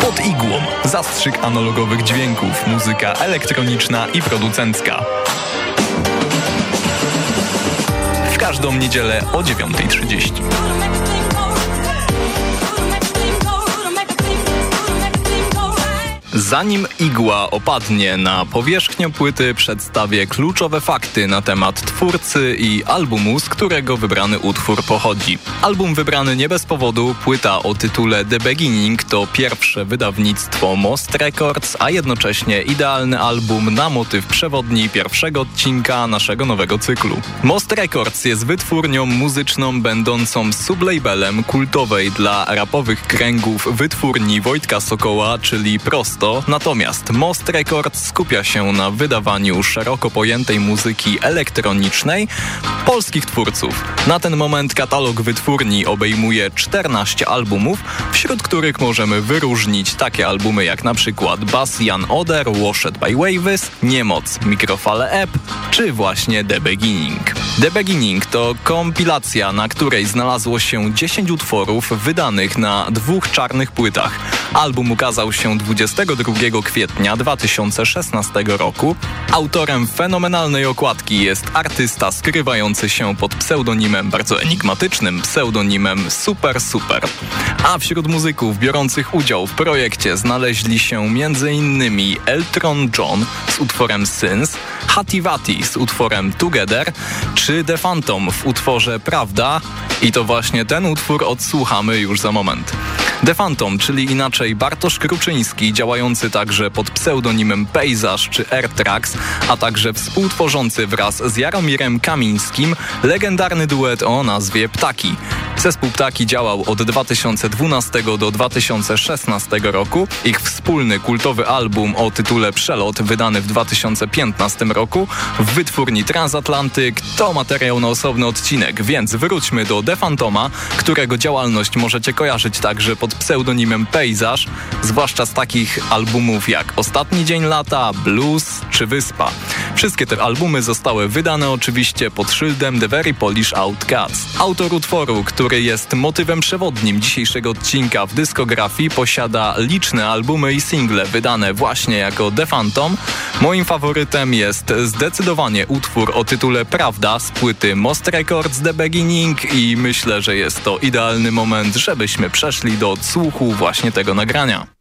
Pod igłą. Zastrzyk analogowych dźwięków, muzyka elektroniczna i producencka. W każdą niedzielę o 9:30. Zanim igła opadnie na powierzchnię płyty, przedstawię kluczowe fakty na temat twórcy i albumu, z którego wybrany utwór pochodzi. Album wybrany nie bez powodu, płyta o tytule The Beginning to pierwsze wydawnictwo Most Records, a jednocześnie idealny album na motyw przewodni pierwszego odcinka naszego nowego cyklu. Most Records jest wytwórnią muzyczną będącą sublabelem kultowej dla rapowych kręgów wytwórni Wojtka Sokoła, czyli Prosto. Natomiast Most Records skupia się na wydawaniu szeroko pojętej muzyki elektronicznej polskich twórców. Na ten moment katalog wytwórni obejmuje 14 albumów, wśród których możemy wyróżnić takie albumy jak na przykład Bass Jan Oder, Washed by Waves, Niemoc, Mikrofale Ep czy właśnie The Beginning. The Beginning to kompilacja, na której znalazło się 10 utworów wydanych na 2 czarnych płytach. Album ukazał się 22 kwietnia 2016 roku. Autorem fenomenalnej okładki jest artysta skrywający się pod pseudonimem, bardzo enigmatycznym pseudonimem Super Super. A wśród muzyków biorących udział w projekcie znaleźli się m.in. Eltron John z utworem Sins, Hativati z utworem Together czy The Phantom w utworze Prawda i to właśnie ten utwór odsłuchamy już za moment. The Phantom, czyli inaczej Bartosz Kruczyński, działający także pod pseudonimem Pejzaż czy Airtracks, a także współtworzący wraz z Jaromirem Kamińskim legendarny duet o nazwie Ptaki. Zespół Ptaki działał od 2012 do 2016 roku. Ich wspólny kultowy album o tytule Przelot, wydany w 2015 roku w wytwórni Transatlantyk, to materiał na osobny odcinek, więc wróćmy do The Phantoma, którego działalność możecie kojarzyć także pod pseudonimem Pejzaż, zwłaszcza z takich albumów jak Ostatni Dzień Lata, Blues czy Wyspa. Wszystkie te albumy zostały wydane oczywiście pod szyldem The Very Polish Outcasts. Autor utworu, który jest motywem przewodnim dzisiejszego odcinka w dyskografii, posiada liczne albumy i single wydane właśnie jako The Phantom. Moim faworytem jest zdecydowanie utwór o tytule Prawda z płyty Most Records The Beginning i myślę, że jest to idealny moment, żebyśmy przeszli do odsłuchu właśnie tego nagrania.